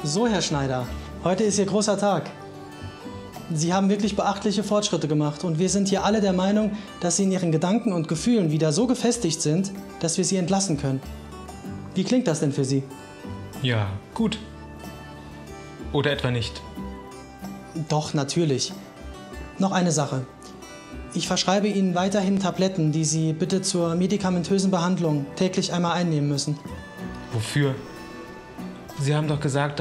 So, Herr Schneider, heute ist Ihr großer Tag. Sie haben wirklich beachtliche Fortschritte gemacht und wir sind hier alle der Meinung, dass Sie in Ihren Gedanken und Gefühlen wieder so gefestigt sind, dass wir Sie entlassen können. Wie klingt das denn für Sie? Ja, gut. Oder etwa nicht? Doch, natürlich. Noch eine Sache. Ich verschreibe Ihnen weiterhin Tabletten, die Sie bitte zur medikamentösen Behandlung täglich einmal einnehmen müssen. Wofür? Sie haben doch gesagt,